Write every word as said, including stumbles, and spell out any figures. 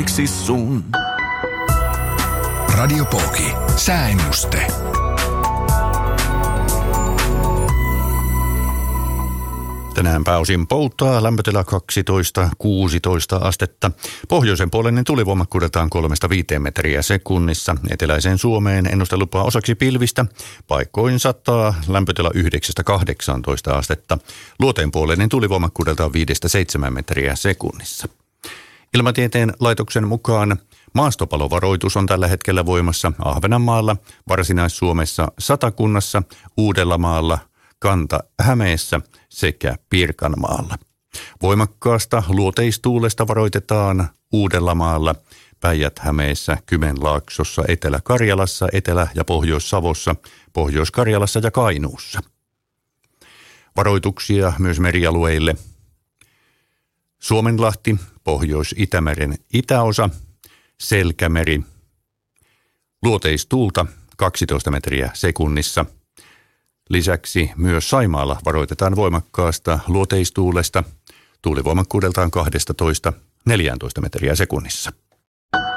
omiksi sun. Radiopoki. Sääennuste. Tänään pääosin polttaa, lämpötila kaksitoista kuusitoista astetta. Pohjoisen puoleinen tulivoimakkuudeltaan kolmesta viiteen metriä sekunnissa. Eteläiseen Suomeen ennustelupaa osaksi pilvistä. Paikkoin sataa, lämpötila yhdeksästä kahdeksantoista astetta. Luoteen puoleinen tulivoimakkuudeltaan viidestä seitsemään metriä sekunnissa. Ilmatieteen laitoksen mukaan maastopalovaroitus on tällä hetkellä voimassa Ahvenanmaalla, Varsinais-Suomessa, Satakunnassa, Uudellamaalla, Kanta-Hämeessä sekä Pirkanmaalla. Voimakkaasta luoteistuulesta varoitetaan Uudellamaalla, Päijät-Hämeessä, Kymenlaaksossa, Etelä-Karjalassa, Etelä- ja Pohjois-Savossa, Pohjois-Karjalassa ja Kainuussa. Varoituksia myös merialueille. Suomenlahti, Pohjois-Itämeren itäosa, Selkämeri, luoteistuulta kaksitoista metriä sekunnissa. Lisäksi myös Saimaalla varoitetaan voimakkaasta luoteistuulesta, tuulivoimakkuudeltaan kaksitoista neljätoista metriä sekunnissa.